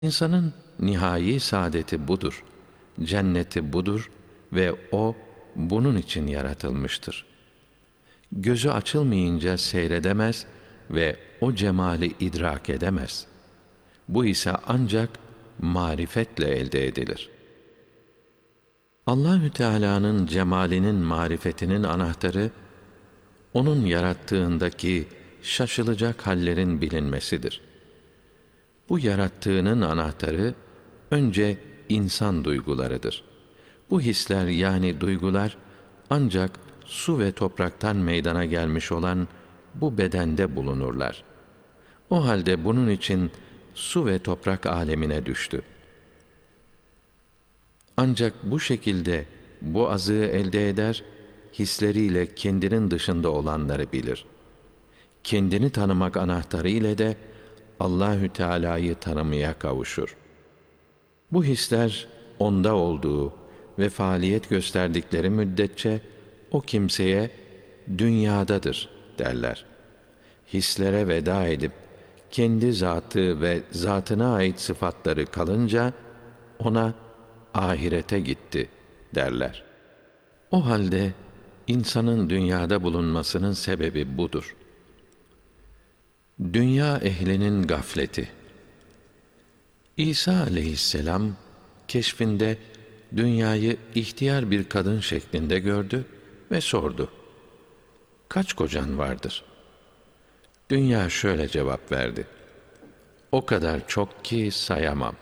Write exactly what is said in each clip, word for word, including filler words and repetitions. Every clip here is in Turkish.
İnsanın nihai saadeti budur. Cenneti budur ve o bunun için yaratılmıştır. Gözü açılmayınca seyredemez ve o cemali idrak edemez. Bu ise ancak marifetle elde edilir. Allahü Teala'nın cemalinin marifetinin anahtarı, onun yarattığındaki şaşılacak hallerin bilinmesidir. Bu yarattığının anahtarı önce insan duygularıdır. Bu hisler yani duygular ancak su ve topraktan meydana gelmiş olan bu bedende bulunurlar. O halde bunun için su ve toprak alemine düştü. Ancak bu şekilde bu azığı elde eder, hisleriyle kendinin dışında olanları bilir. Kendini tanımak anahtarı ile de Allahü Teala'yı tanımaya kavuşur. Bu hisler onda olduğu ve faaliyet gösterdikleri müddetçe o kimseye dünyadadır derler. Hislere veda edip kendi zatı ve zatına ait sıfatları kalınca ona ahirete gitti derler. O halde insanın dünyada bulunmasının sebebi budur. Dünya ehlinin gafleti. İsa aleyhisselam keşfinde dünyayı ihtiyar bir kadın şeklinde gördü ve sordu: "Kaç kocan vardır?" Dünya şöyle cevap verdi: "O kadar çok ki sayamam."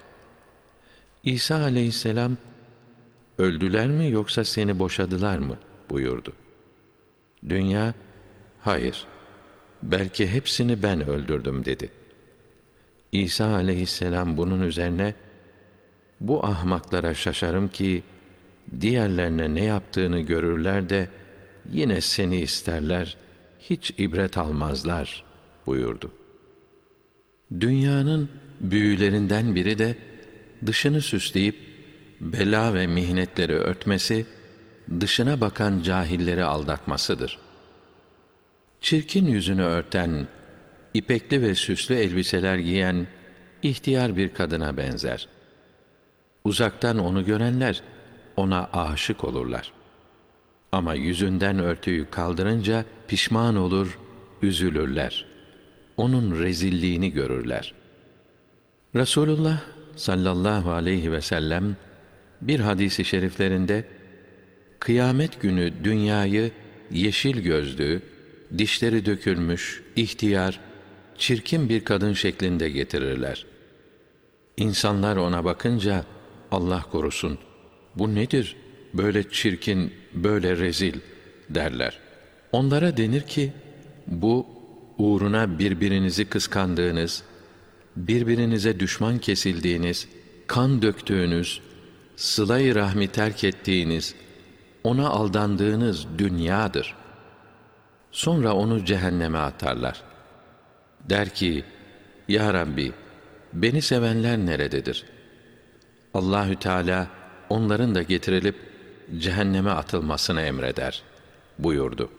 İsa aleyhisselam, "Öldüler mi yoksa seni boşadılar mı?" buyurdu. Dünya, "Hayır, belki hepsini ben öldürdüm." dedi. İsa aleyhisselam bunun üzerine, "Bu ahmaklara şaşarım ki diğerlerine ne yaptığını görürler de yine seni isterler, hiç ibret almazlar." buyurdu. Dünyanın büyülerinden biri de dışını süsleyip bela ve mihnetleri örtmesi, dışına bakan cahilleri aldatmasıdır. Çirkin yüzünü örten, ipekli ve süslü elbiseler giyen ihtiyar bir kadına benzer. Uzaktan onu görenler ona aşık olurlar. Ama yüzünden örtüyü kaldırınca pişman olur, üzülürler. Onun rezilliğini görürler. Resulullah sallallahu aleyhi ve sellem bir hadis-i şeriflerinde kıyamet günü dünyayı yeşil gözlü, dişleri dökülmüş, ihtiyar, çirkin bir kadın şeklinde getirirler. İnsanlar ona bakınca, "Allah korusun, bu nedir? Böyle çirkin, böyle rezil." derler. Onlara denir ki, bu uğruna birbirinizi kıskandığınız, birbirinize düşman kesildiğiniz, kan döktüğünüz, sıla-i rahmi terk ettiğiniz, ona aldandığınız dünyadır. Sonra onu cehenneme atarlar. Der ki, "Ya Rabbi, beni sevenler nerededir?" Allahü Teala onların da getirilip cehenneme atılmasını emreder buyurdu.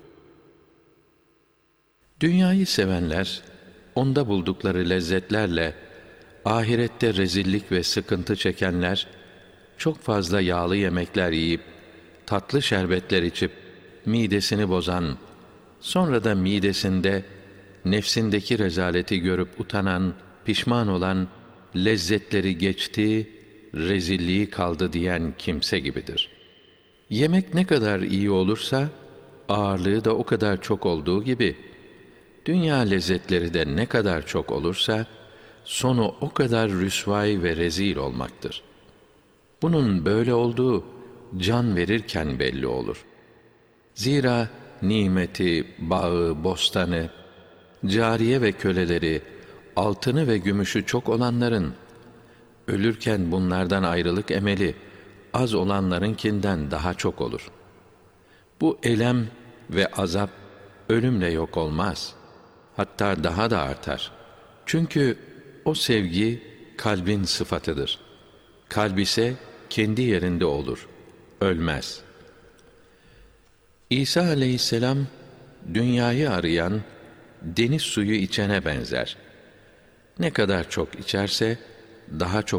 Dünyayı sevenler, onda buldukları lezzetlerle ahirette rezillik ve sıkıntı çekenler, çok fazla yağlı yemekler yiyip, tatlı şerbetler içip, midesini bozan, sonra da midesinde nefsindeki rezaleti görüp utanan, pişman olan, lezzetleri geçti, rezilliği kaldı diyen kimse gibidir. Yemek ne kadar iyi olursa, ağırlığı da o kadar çok olduğu gibi, dünya lezzetleri de ne kadar çok olursa, sonu o kadar rüsvâi ve rezil olmaktır. Bunun böyle olduğu, can verirken belli olur. Zira nimeti, bağı, bostanı, cariye ve köleleri, altını ve gümüşü çok olanların, ölürken bunlardan ayrılık emeli, az olanlarınkinden daha çok olur. Bu elem ve azap, ölümle yok olmaz. Hatta daha da artar. Çünkü o sevgi, kalbin sıfatıdır. Kalb ise kendi yerinde olur, ölmez. İsa aleyhisselam, dünyayı arayan, deniz suyu içene benzer. Ne kadar çok içerse, daha çok